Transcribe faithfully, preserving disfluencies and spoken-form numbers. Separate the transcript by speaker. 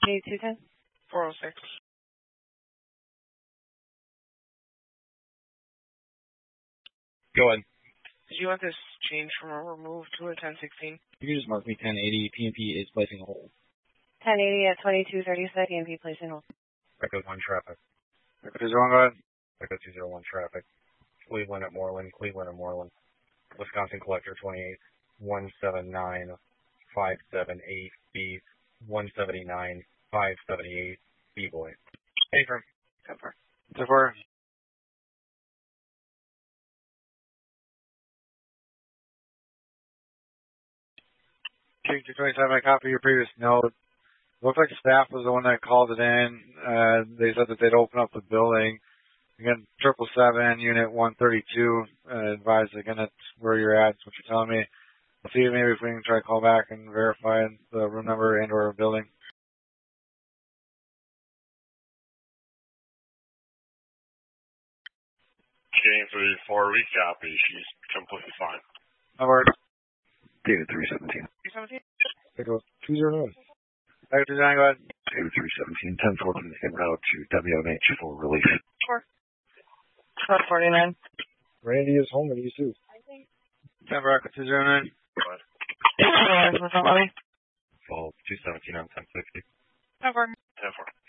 Speaker 1: K two ten?
Speaker 2: four oh six.
Speaker 3: Go ahead.
Speaker 2: Did you want this change from a remove to a ten sixteen?
Speaker 3: You can just mark me ten eighty. P and P is placing a hold.
Speaker 1: ten eighty at twenty-two thirty-six, P and P placing hold.
Speaker 3: Echo one traffic.
Speaker 4: Echo two zero one, go ahead.
Speaker 3: Echo two zero one traffic. Cleveland at Moreland, Cleveland at Moreland. Wisconsin Collector twenty-eight, one seven nine, five seven eight, B, one seventy-nine, five seventy-eight, B-boy.
Speaker 2: Affirm. Affirm.
Speaker 4: Affirm. King two twenty-seven, I copy your previous note. Looked like staff was the one that called it in. Uh, they said that they'd open up the building. Again, triple seven, unit one thirty-two, uh, advised again that's where you're at, that's what you're telling me. I'll see maybe if we can try to call back and verify the room number and or building.
Speaker 5: King three four, we copy. She's completely fine.
Speaker 4: Number.
Speaker 6: David three seventeen.
Speaker 2: three seventeen?
Speaker 4: Echo two zero nine. Echo two zero nine, go ahead.
Speaker 6: David three seventeen, ten fourteen en route to W M H for relief.
Speaker 2: Four. four forty-nine.
Speaker 4: Randy is home at E two. Denver Echo two zero nine.
Speaker 5: Go ahead.
Speaker 2: What's up, Bobby?
Speaker 3: Fall two seventeen on ten sixty.
Speaker 2: Affirm.
Speaker 5: ten four.